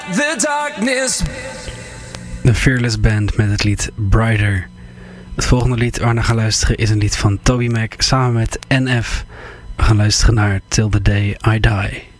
The darkness. De Fearless Band met het lied Brighter. Het volgende lied waar we naar gaan luisteren is een lied van Toby Mac samen met NF. We gaan luisteren naar Till the Day I Die.